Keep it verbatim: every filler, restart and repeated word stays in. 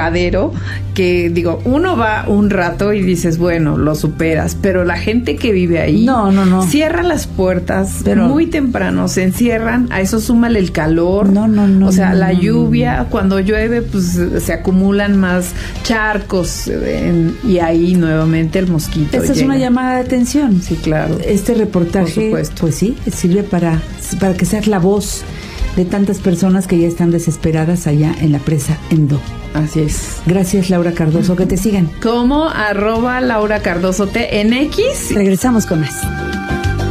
majadero que, digo, uno va un rato y dices, bueno, lo superas, pero la gente que vive ahí no, no, no. cierra las puertas pero, muy temprano, se encierran, a eso súmale el calor, no, no, no, o sea, no, la no, lluvia, no. cuando llueve, pues se acumulan más charcos en, y ahí nuevamente el mosquito Esta llega. es una llamada de atención. Sí, claro. Este reportaje, por supuesto, pues sí, sirve para, para que seas la voz de tantas personas que ya están desesperadas allá en la presa Endo. Así es. Gracias, Laura Cardoso. Que te sigan. Como arroba Laura Cardoso T en X. Regresamos con más.